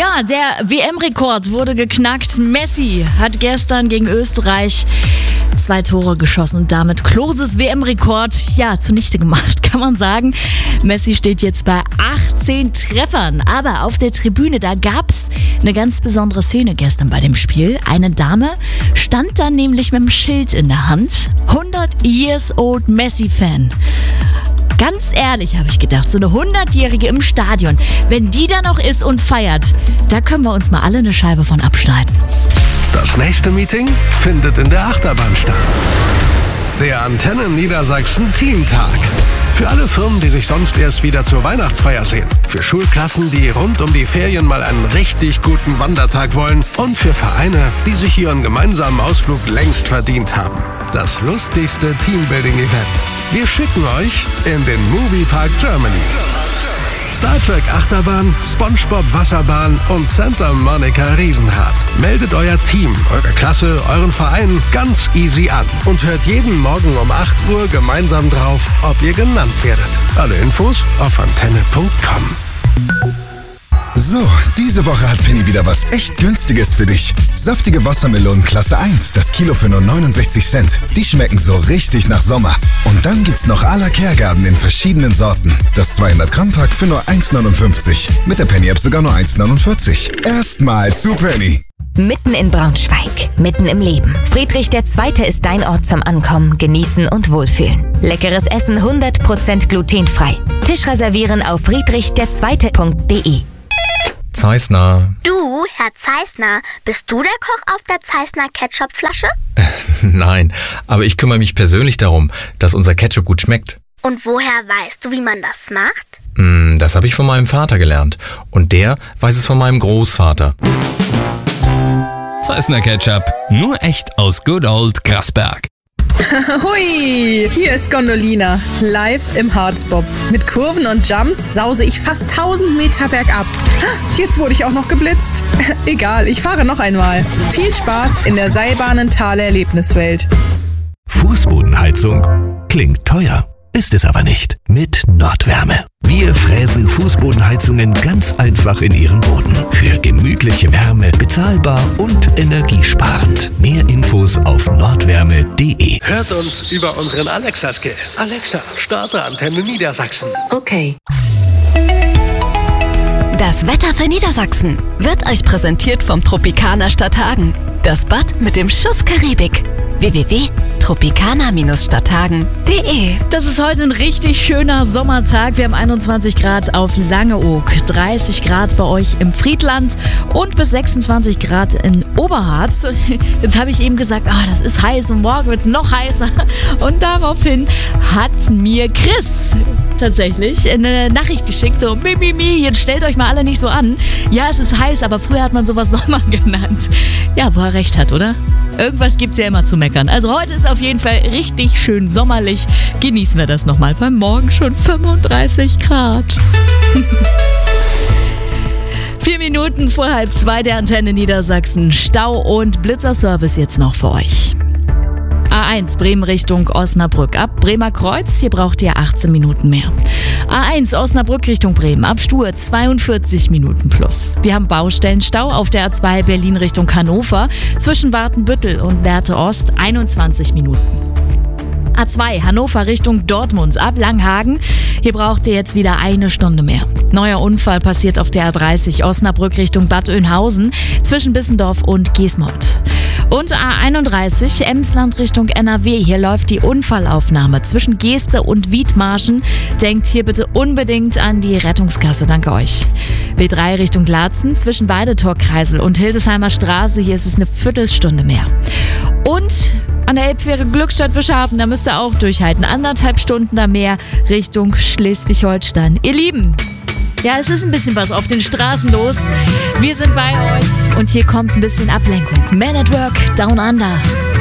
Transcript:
Ja, der WM-Rekord wurde geknackt. Messi hat gestern gegen Österreich 2 Tore geschossen und damit Kloses WM-Rekord zunichte gemacht, kann man sagen. Messi steht jetzt bei 18 Treffern. Aber auf der Tribüne, da gab's eine ganz besondere Szene gestern bei dem Spiel. Eine Dame stand dann nämlich mit dem Schild in der Hand. 100 Years Old Messi-Fan. Ganz ehrlich, habe ich gedacht, so eine 100-Jährige im Stadion, wenn die da noch ist und feiert, da können wir uns mal alle eine Scheibe von abschneiden. Das nächste Meeting findet in der Achterbahn statt. Der Antenne Niedersachsen Teamtag. Für alle Firmen, die sich sonst erst wieder zur Weihnachtsfeier sehen. Für Schulklassen, die rund um die Ferien mal einen richtig guten Wandertag wollen. Und für Vereine, die sich ihren gemeinsamen Ausflug längst verdient haben. Das lustigste Teambuilding-Event. Wir schicken euch in den Moviepark Germany. Star Trek Achterbahn, SpongeBob Wasserbahn und Santa Monica Riesenrad. Meldet euer Team, eure Klasse, euren Verein ganz easy an. Und hört jeden Morgen um 8 Uhr gemeinsam drauf, ob ihr genannt werdet. Alle Infos auf antenne.com. So, diese Woche hat Penny wieder was echt Günstiges für dich. Saftige Wassermelonen Klasse 1, das Kilo für nur 69 Cent. Die schmecken so richtig nach Sommer. Und dann gibt's noch à la Kergarten in verschiedenen Sorten. Das 200-Gramm-Pack für nur 1,59. Mit der Penny-App sogar nur 1,49. Erstmal zu Penny. Mitten in Braunschweig, mitten im Leben. Friedrich II. Ist dein Ort zum Ankommen, Genießen und Wohlfühlen. Leckeres Essen 100% glutenfrei. Tisch reservieren auf friedrich2.de. Zeissner. Du, Herr Zeissner, bist du der Koch auf der Zeissner Ketchupflasche? Nein, aber ich kümmere mich persönlich darum, dass unser Ketchup gut schmeckt. Und woher weißt du, wie man das macht? Das habe ich von meinem Vater gelernt. Und der weiß es von meinem Großvater. Zeissner Ketchup, nur echt aus Good Old Grasberg. Hui, hier ist Gondolina, live im Harzbob. Mit Kurven und Jumps sause ich fast 1000 Meter bergab. Jetzt wurde ich auch noch geblitzt. Egal, ich fahre noch einmal. Viel Spaß in der Seilbahnentaler Erlebniswelt. Fußbodenheizung klingt teuer, ist es aber nicht. Mit Nordwärme. Wir fräsen Fußbodenheizungen ganz einfach in ihren Boden. Für gemütliche Wärme, bezahlbar und energiesparend. Mehr Infos auf nordwärme.de. Hört uns über unseren Alexa-Skill. Alexa, starte Antenne Niedersachsen. Okay. Das Wetter für Niedersachsen wird euch präsentiert vom Tropicana Stadthagen. Das Bad mit dem Schuss Karibik. www.tropicana-stadthagen.de. Das ist heute ein richtig schöner Sommertag. Wir haben 21 Grad auf Langeoog, 30 Grad bei euch im Friedland und bis 26 Grad in Oberharz. Jetzt habe ich eben gesagt, das ist heiß und morgen wird es noch heißer. Und daraufhin hat mir Chris tatsächlich eine Nachricht geschickt, so jetzt stellt euch mal alle nicht so an. Ja, es ist heiß, aber früher hat man sowas Sommer genannt. Ja, wo er recht hat, oder? Irgendwas gibt's ja immer zu meckern. Also heute ist auf jeden Fall richtig schön sommerlich. Genießen wir das nochmal. Beim Morgen schon 35 Grad. 4 Minuten vor 1:30 der Antenne Niedersachsen. Stau und Blitzerservice jetzt noch für euch. A1 Bremen Richtung Osnabrück. Ab Bremer Kreuz, hier braucht ihr 18 Minuten mehr. A1 Osnabrück Richtung Bremen. Ab Stur 42 Minuten plus. Wir haben Baustellenstau auf der A2 Berlin Richtung Hannover. Zwischen Wartenbüttel und Lehrte Ost 21 Minuten. A2 Hannover Richtung Dortmund ab Langhagen. Hier braucht ihr jetzt wieder 1 Stunde mehr. Neuer Unfall passiert auf der A30 Osnabrück Richtung Bad Oeynhausen zwischen Bissendorf und Giesmold. Und A31 Emsland Richtung NRW. Hier läuft die Unfallaufnahme zwischen Geeste und Wiedmarschen. Denkt hier bitte unbedingt an die Rettungskasse. Danke euch. B3 Richtung Laatzen zwischen Weidetorkreisel und Hildesheimer Straße. Hier ist es eine Viertelstunde mehr. Und an der Elbfähre Glückstadt-Wischhafen, da müsst ihr auch durchhalten. 1,5 Stunden da mehr Richtung Schleswig-Holstein. Ihr Lieben, ja, es ist ein bisschen was auf den Straßen los. Wir sind bei euch und hier kommt ein bisschen Ablenkung. Man at Work, Down Under.